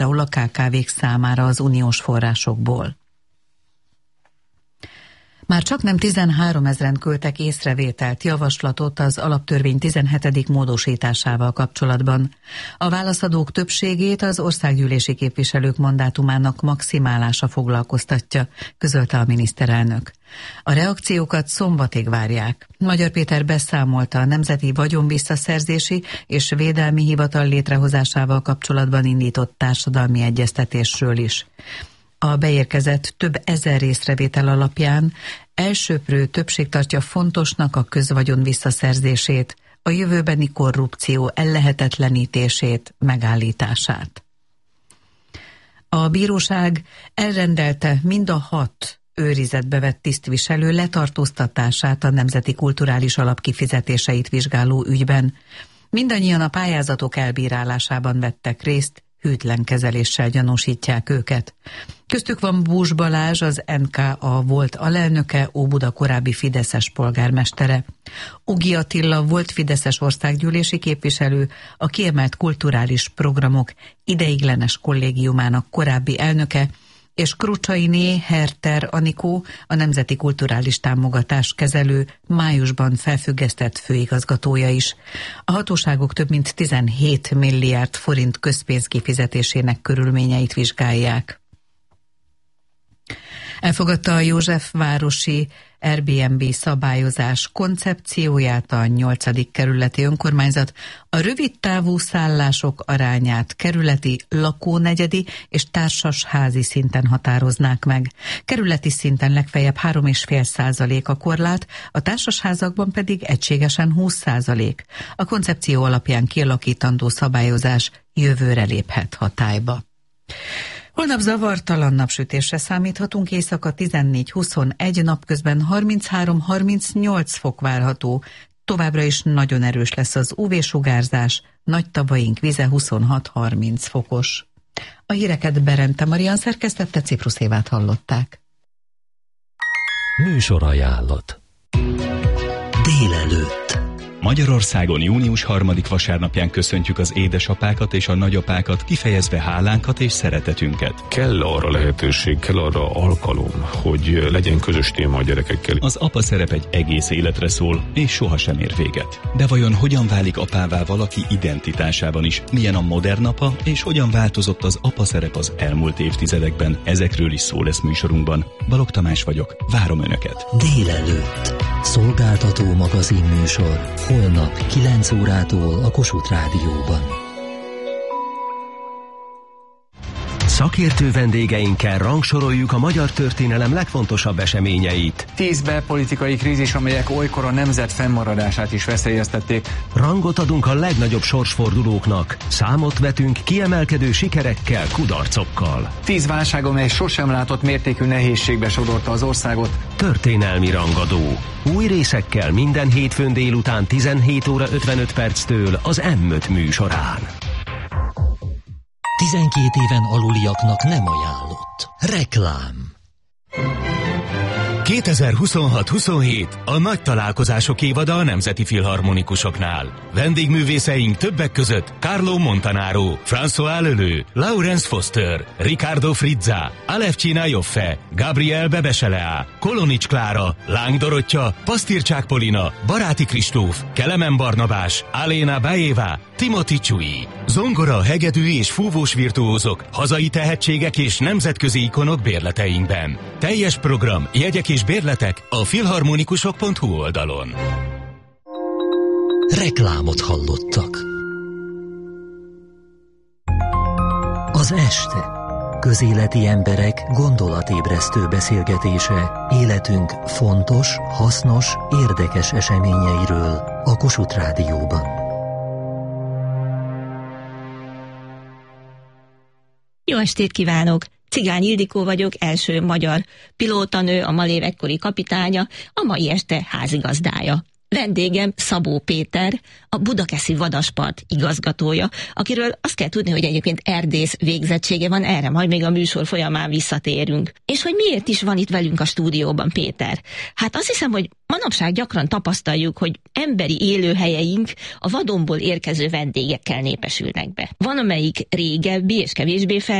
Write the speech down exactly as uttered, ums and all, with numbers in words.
például a ká ká vék számára az uniós forrásokból. Már csak nem tizenháromezren küldtek észrevételt, javaslatot az alaptörvény tizenhetedik módosításával kapcsolatban. A válaszadók többségét az országgyűlési képviselők mandátumának maximálása foglalkoztatja, közölte a miniszterelnök. A reakciókat szombatig várják. Magyar Péter beszámolt a Nemzeti Vagyonvisszaszerzési és Védelmi Hivatal létrehozásával kapcsolatban indított társadalmi egyeztetésről is. A beérkezett több ezer észrevétel alapján elsöprő többség tartja fontosnak a közvagyon visszaszerzését, a jövőbeni korrupció ellehetetlenítését, megállítását. A bíróság elrendelte mind a hat őrizetbe vett tisztviselő letartóztatását a Nemzeti Kulturális Alap kifizetéseit vizsgáló ügyben. Mindannyian a pályázatok elbírálásában vettek részt, hűtlen kezeléssel gyanúsítják őket. Köztük van Bús Balázs, az en ká á volt alelnöke, Óbuda korábbi fideszes polgármestere. Ugi Attila volt fideszes országgyűlési képviselő, a kiemelt kulturális programok ideiglenes kollégiumának korábbi elnöke, és Krucsainé Herter Anikó, a Nemzeti Kulturális Támogatás kezelő, májusban felfüggesztett főigazgatója is. A hatóságok több mint tizenhét milliárd forint közpénz kifizetésének körülményeit vizsgálják. Elfogadta a Józsefvárosi Airbnb szabályozás koncepcióját a nyolcadik kerületi önkormányzat. A rövidtávú szállások arányát kerületi, lakónegyedi és társasházi szinten határoznák meg. Kerületi szinten legfeljebb három egész öt százalék a korlát, a társasházakban pedig egységesen húsz százalék. A koncepció alapján kialakítandó szabályozás jövőre léphet hatályba. Holnap zavartalan napsütésre számíthatunk, éjszaka tizennégy huszonegy, napközben harminchárom harmincnyolc fok várható. Továbbra is nagyon erős lesz az ú vé-sugárzás, nagy tavaink vize huszonhat harminc fokos. A híreket Berente Marian szerkesztette, Ciprus Évát hallották. Műsorajánlat. Délelőtt. Magyarországon június harmadik vasárnapján köszöntjük az édesapákat és a nagyapákat, kifejezve hálánkat és szeretetünket. Kell arra lehetőség, kell arra alkalom, hogy legyen közös téma a gyerekekkel. Az apa szerep egy egész életre szól, és sohasem ér véget. De vajon hogyan válik apává valaki identitásában is? Milyen a modern apa, és hogyan változott az apa szerep az elmúlt évtizedekben? Ezekről is szó lesz műsorunkban. Balogh Tamás vagyok, várom Önöket. Délelőtt. Szolgáltató magazin műsor. Holnap kilenc órától a Kossuth Rádióban. Szakértő vendégeinkkel rangsoroljuk a magyar történelem legfontosabb eseményeit. Tíz belpolitikai krízis, amelyek olykor a nemzet fennmaradását is veszélyeztették. Rangot adunk a legnagyobb sorsfordulóknak. Számot vetünk kiemelkedő sikerekkel, kudarcokkal. Tíz válság, amely sosem látott mértékű nehézségbe sodorta az országot. Történelmi rangadó. Új részekkel minden hétfőn délután tizenhét óra ötvenöt perctől az M öt műsorán. tizenkét éven aluliaknak nem ajánlott. Reklám. kétezer-huszonhat huszonhét a nagy találkozások évada a Nemzeti Filharmonikusoknál. Vendégművészeink többek között Carlo Montanaro, François Leleu, Laurence Foster, Riccardo Frizza, Alevcsina Joffe, Gabriel Bebeselea, Kolonics Klára, Láng Dorottya, Pasztircsák Polina, Baráti Kristóf, Kelemen Barnabás, Aléna Bajeva, Timothy Csui. Zongora, hegedű és fúvós virtuózok, hazai tehetségek és nemzetközi ikonok bérleteinkben. Teljes program, jegyek és bérletek a filharmonikusok pont hu oldalon. Reklámot hallottak. Az este. Közéleti emberek gondolatébresztő beszélgetése életünk fontos, hasznos, érdekes eseményeiről a Kossuth Rádióban. Jó estét kívánok! Cigány Ildikó vagyok, első magyar pilótanő, a Malév ekkori kapitánya, a mai este házigazdája. Vendégem Szabó Péter, a Budakeszi Vadaspart igazgatója, akiről azt kell tudni, hogy egyébként erdész végzettsége van, erre majd még a műsor folyamán visszatérünk. És hogy miért is van itt velünk a stúdióban Péter? Hát azt hiszem, hogy manapság gyakran tapasztaljuk, hogy emberi élőhelyeink a vadonból érkező vendégekkel népesülnek be. Van, amelyik régebbi és kevésbé fel